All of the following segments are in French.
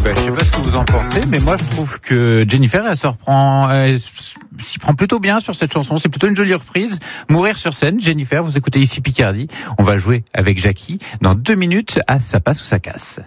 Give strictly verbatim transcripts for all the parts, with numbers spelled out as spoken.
Bah, je sais pas ce que vous en pensez, mais moi je trouve que Jennifer, elle se reprend, elle s'y prend plutôt bien sur cette chanson. C'est plutôt une jolie reprise. Mourir sur scène, Jennifer, vous écoutez ici Picardie. On va jouer avec Jackie dans deux minutes à Ça passe ou ça casse.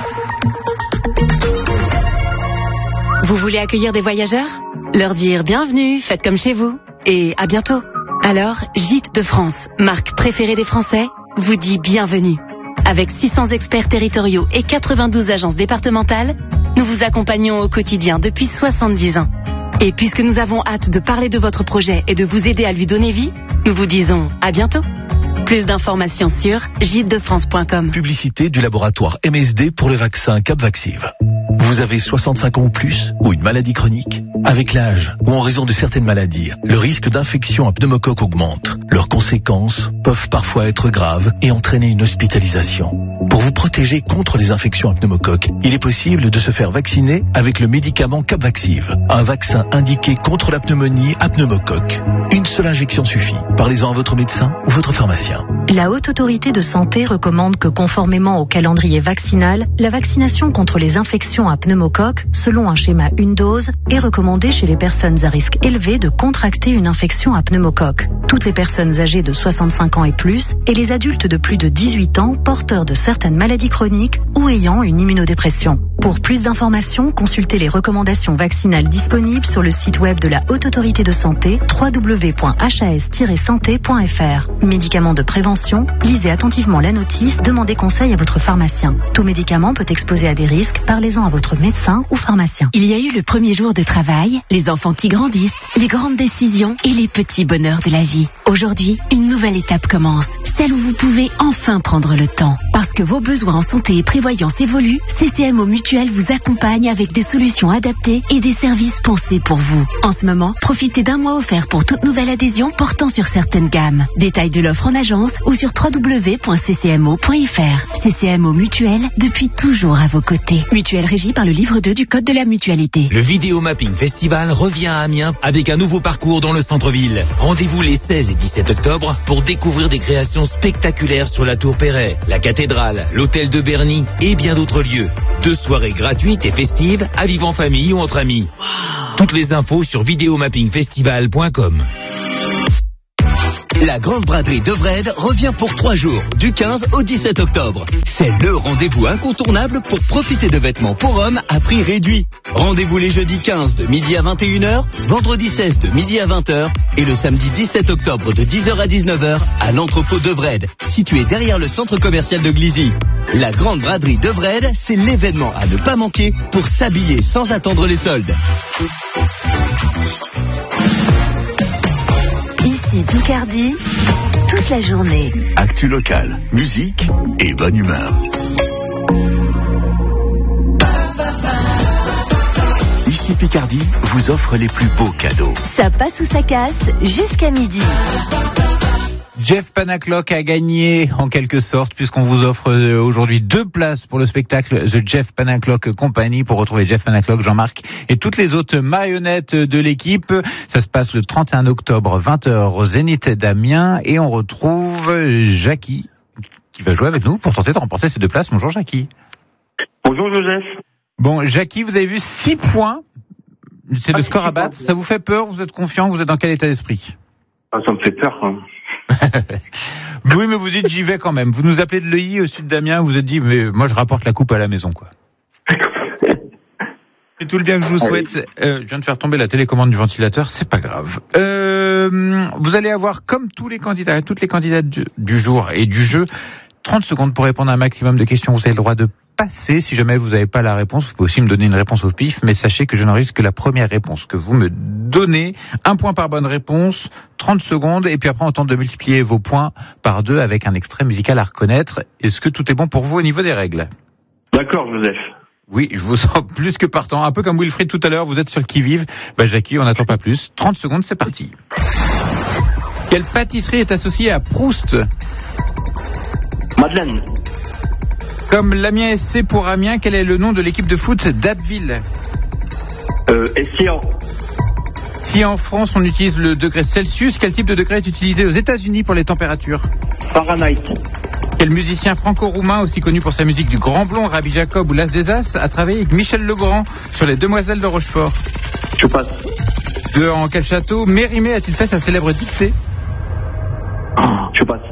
Vous voulez accueillir des voyageurs ? Leur dire bienvenue, faites comme chez vous et à bientôt. Alors, Gîtes de France, marque préférée des Français, vous dit bienvenue. Avec six cents experts territoriaux et quatre-vingt-douze agences départementales, nous vous accompagnons au quotidien depuis soixante-dix ans. Et puisque nous avons hâte de parler de votre projet et de vous aider à lui donner vie, nous vous disons à bientôt. Plus d'informations sur gîtes de france point com. Publicité du laboratoire M S D pour le vaccin Capvaxive. Vous avez soixante-cinq ans ou plus ou une maladie chronique ? Avec l'âge ou en raison de certaines maladies, le risque d'infection à pneumocoque augmente. Leurs conséquences peuvent parfois être graves et entraîner une hospitalisation. Pour vous protéger contre les infections à pneumocoque, il est possible de se faire vacciner avec le médicament Capvaxive, un vaccin indiqué contre la pneumonie à pneumocoque. Une seule injection suffit. Parlez-en à votre médecin ou votre pharmacien. La Haute Autorité de Santé recommande que, conformément au calendrier vaccinal, la vaccination contre les infections à pneumocoque, selon un schéma une dose, est recommandée chez les personnes à risque élevé de contracter une infection à pneumocoque. Toutes les personnes âgées de soixante-cinq ans et plus et les adultes de plus de dix-huit ans porteurs de certaines maladies chroniques ou ayant une immunodépression. Pour plus d'informations, consultez les recommandations vaccinales disponibles sur le site web de la Haute Autorité de Santé w w w point h a s tiret santé point f r. Médicaments de prévention, lisez attentivement la notice, demandez conseil à votre pharmacien. Tout médicament peut exposer à des risques, parlez-en à votre médecin ou pharmacien. Il y a eu le premier jour de travail, les enfants qui grandissent, les grandes décisions et les petits bonheurs de la vie. Aujourd'hui, une nouvelle étape commence, celle où vous pouvez enfin prendre le temps. Parce que vos besoins en santé et prévoyance évoluent, C C M O Mutuelle vous accompagne avec des solutions adaptées et des services pensés pour vous. En ce moment, profitez d'un mois offert pour toute nouvelle adhésion portant sur certaines gammes. Détails de l'offre en agence ou sur w w w point c c m o point f r. C C M O Mutuelle, depuis toujours à vos côtés. Mutuelle régie par le livre deux du Code de la mutualité. Le Vidéo Mapping Festival revient à Amiens avec un nouveau parcours dans le centre-ville. Rendez-vous les seize et dix-sept octobre pour découvrir des créations spectaculaires sur la Tour Perret, la cathédrale, l'hôtel de Berny et bien d'autres lieux. Deux soirées gratuites et festives à vivre en famille ou entre amis. Toutes les infos sur vidéo mapping festival point com. La Grande Braderie de Vred revient pour trois jours, du quinze au dix-sept octobre. C'est le rendez-vous incontournable pour profiter de vêtements pour hommes à prix réduit. Rendez-vous les jeudis quinze de midi à vingt et une heures, vendredi seize de midi à vingt heures et le samedi dix-sept octobre de dix heures à dix-neuf heures à l'entrepôt de Vred, situé derrière le centre commercial de Glizy. La Grande Braderie de Vred, c'est l'événement à ne pas manquer pour s'habiller sans attendre les soldes. Ici Picardie, toute la journée. Actu local, musique et bonne humeur. Ici Picardie vous offre les plus beaux cadeaux. Ça passe ou ça casse jusqu'à midi. Jeff Panaclock a gagné en quelque sorte puisqu'on vous offre aujourd'hui deux places pour le spectacle The Jeff Panaclock Company pour retrouver Jeff Panaclock, Jean-Marc et toutes les autres marionnettes de l'équipe. Ça se passe le trente et un octobre, vingt heures au Zénith d'Amiens et on retrouve Jackie qui va jouer avec nous pour tenter de remporter ces deux places. Bonjour Jackie. Bonjour Joseph. Bon Jackie, vous avez vu six points. C'est le score à battre. Ça vous fait peur? Vous êtes confiant? Vous êtes dans quel état d'esprit? Ah, ça me fait peur. Hein. Oui, mais vous dites j'y vais quand même. Vous nous appelez de Leuilly au sud d'Amiens, vous vous êtes dit mais moi je rapporte la coupe à la maison quoi. C'est tout le bien que je vous souhaite. Euh, je viens de faire tomber la télécommande du ventilateur, c'est pas grave. Euh, vous allez avoir comme tous les candidats et toutes les candidates du, du jour et du jeu trente secondes pour répondre à un maximum de questions. Vous avez le droit de passer. Si jamais vous n'avez pas la réponse, vous pouvez aussi me donner une réponse au pif, mais sachez que je n'enregistre que la première réponse que vous me donnez. Un point par bonne réponse, trente secondes, et puis après on tente de multiplier vos points par deux avec un extrait musical à reconnaître. Est-ce que tout est bon pour vous au niveau des règles? D'accord, Joseph. Oui, je vous sens plus que partant. Un peu comme Wilfried tout à l'heure, vous êtes sur le qui-vive. Bah Jackie, on n'attend pas plus. trente secondes, c'est parti. Quelle pâtisserie est associée à Proust? Madeleine. Comme l'Amiens S C pour Amiens, quel est le nom de l'équipe de foot d'Abbeville? Euh, Essian. Si en France on utilise le degré Celsius, quel type de degré est utilisé aux États-Unis pour les températures? Fahrenheit. Quel musicien franco-roumain, aussi connu pour sa musique du Grand Blond, Rabbi Jacob ou L'As des As, a travaillé avec Michel Legrand sur Les Demoiselles de Rochefort? Je passe. Dans quel château Mérimée a-t-il fait sa célèbre dictée? Je passe.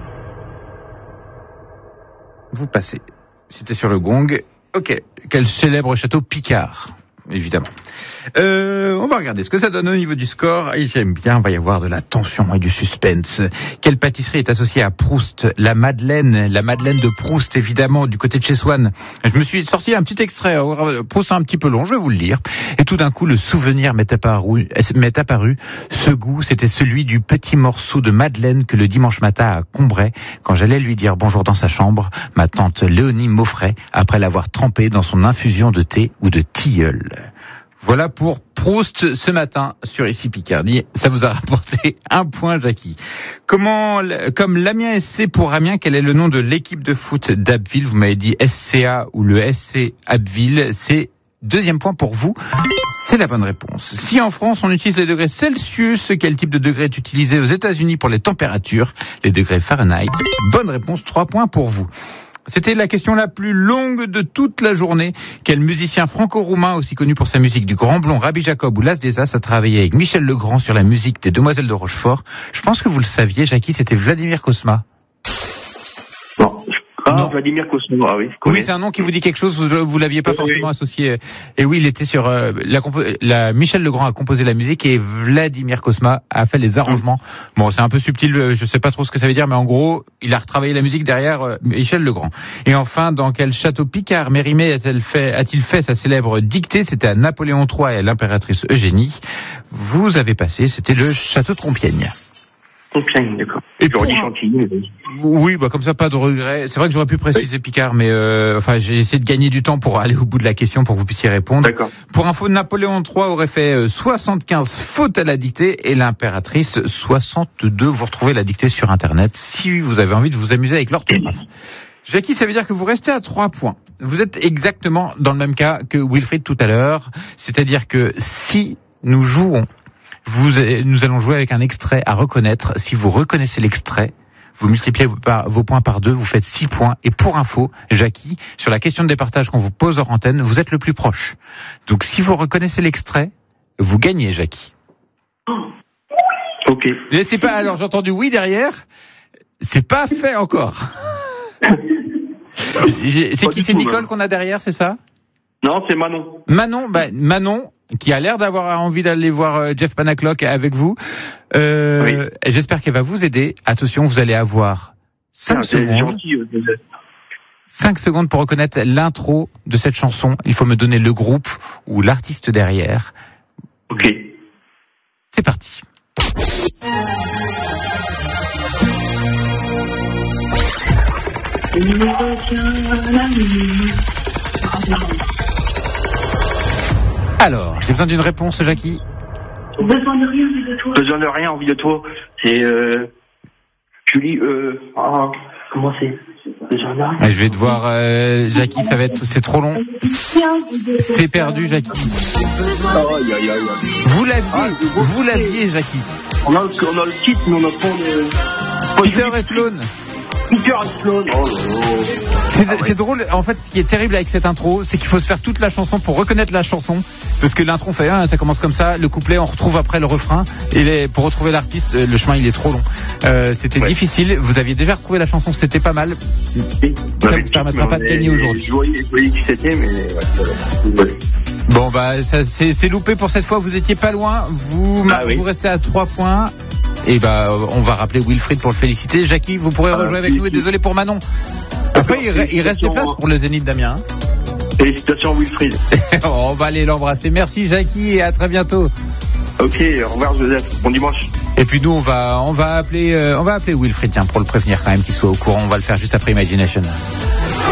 Vous passez. C'était sur le gong. Ok. Quel célèbre château Picard, évidemment. Euh, on va regarder ce que ça donne au niveau du score. Et j'aime bien, il va y avoir de la tension et du suspense. Quelle pâtisserie est associée à Proust? La Madeleine, la Madeleine de Proust, évidemment, du côté de chez Swann. Je me suis sorti un petit extrait. Proust, un petit peu long, je vais vous le lire. Et tout d'un coup, le souvenir m'est apparu. M'est apparu. Ce goût, c'était celui du petit morceau de Madeleine que le dimanche matin à Combray, quand j'allais lui dire bonjour dans sa chambre, ma tante Léonie m'offrait, après l'avoir trempé dans son infusion de thé ou de tilleul. Voilà pour Proust ce matin sur Ici Picardie. Ça vous a rapporté un point, Jackie. Comment, comme l'Amiens S C pour Amiens, quel est le nom de l'équipe de foot d'Abbeville? Vous m'avez dit S C A ou le S C Abbeville. C'est deuxième point pour vous. C'est la bonne réponse. Si en France on utilise les degrés Celsius, quel type de degré est utilisé aux États-Unis pour les températures? Les degrés Fahrenheit. Bonne réponse, trois points pour vous. C'était la question la plus longue de toute la journée. Quel musicien franco-roumain, aussi connu pour sa musique du Grand Blond, Rabbi Jacob ou L'As des As, a travaillé avec Michel Legrand sur la musique des Demoiselles de Rochefort? Je pense que vous le saviez, Jackie, c'était Vladimir Cosma. Non. Ah, Non. Vladimir Cosmo, ah oui. je Oui, connais. c'est un nom qui vous dit quelque chose, vous, vous l'aviez pas Oui, forcément oui. associé. Et oui, il était sur euh, la, compo- la Michel Legrand a composé la musique et Vladimir Cosma a fait les arrangements. Bon, c'est un peu subtil, euh, je sais pas trop ce que ça veut dire, mais en gros, il a retravaillé la musique derrière euh, Michel Legrand. Et enfin, dans quel château Picard Mérimée a-t-il fait, a-t-il fait sa célèbre dictée? C'était à Napoléon trois et à l'impératrice Eugénie. Vous avez passé, c'était le château de Compiègne. Compiègne, d'accord. Et J'aurais pour dit un- Chantilly, mais vas-y. Oui, bah comme ça, pas de regret. C'est vrai que j'aurais pu préciser Picard, mais euh, enfin, j'ai essayé de gagner du temps pour aller au bout de la question pour que vous puissiez répondre. D'accord. Pour info, Napoléon trois aurait fait euh, soixante-quinze fautes à la dictée et l'impératrice soixante-deux. Vous retrouvez la dictée sur Internet si vous avez envie de vous amuser avec l'orthographe. Jackie, ça veut dire que vous restez à trois points. Vous êtes exactement dans le même cas que Wilfried tout à l'heure. C'est-à-dire que si nous jouons, vous, nous allons jouer avec un extrait à reconnaître. Si vous reconnaissez l'extrait, vous multipliez vos, par, vos points par deux, vous faites six points. Et pour info, Jackie, sur la question de départage qu'on vous pose hors antenne, vous êtes le plus proche. Donc si vous reconnaissez l'extrait, vous gagnez, Jackie. Ok. Laissez pas, alors j'ai entendu oui derrière. C'est pas fait encore. J'ai- C'est Pas qui? du C'est tout, Nicole même. qu'on a derrière, c'est ça? Non, c'est Manon. Manon, bah, Manon, qui a l'air d'avoir envie d'aller voir euh, Jeff Panaclock avec vous. Euh, Oui. et j'espère qu'elle va vous aider. Attention, vous allez avoir cinq Ah, c'est secondes. gentil. euh, Joseph. cinq secondes pour reconnaître l'intro de cette chanson. Il faut me donner le groupe ou l'artiste derrière. Ok. C'est parti. Alors, j'ai besoin d'une réponse, Jackie. Besoin de rien, envie de toi. Besoin de rien, envie de toi. C'est euh, Julie. Euh, ah, comment c'est? Besoin de rien. Ah, Je vais devoir, euh, Jackie, ça va être, c'est trop long. C'est perdu, Jackie. Aïe, aïe, aïe, aïe. Vous l'aviez, vous l'aviez, Jackie. On a, le- on a le titre, mais on n'a pas le. Peter et Sloan. Peter et Sloan. Oh là là. C'est Ah ouais. c'est drôle. En fait, ce qui est terrible avec cette intro, c'est qu'il faut se faire toute la chanson pour reconnaître la chanson. Parce que l'intro, on fait, ah, ça commence comme ça. Le couplet, on retrouve après le refrain. Et les, pour retrouver l'artiste, le chemin, il est trop long. Euh, c'était Ouais. difficile. Vous aviez déjà retrouvé la chanson, c'était pas mal. Oui. Ça On avait vous le permettra titre, pas mais de gagner on est- aujourd'hui. Je voyais, je voyais qui c'était, mais ouais, voilà. Désolé. Bon, bah, ça, c'est c'est loupé pour cette fois. Vous étiez pas loin. Vous, Ah oui. vous restez à trois points. Et bah, on va rappeler Wilfried pour le féliciter. Jackie, vous pourrez Ah, rejouer avec si, nous. Et si. désolé pour Manon. Après, il, re- il reste des places pour le Zénith d'Amiens. Félicitations, Wilfried. On va aller l'embrasser. Merci, Jackie, et à très bientôt. Ok, au revoir, Joseph. Bon dimanche. Et puis nous, on va, on va appeler, euh, on va appeler Wilfried, tiens, pour le prévenir quand même qu'il soit au courant. On va le faire juste après Imagination.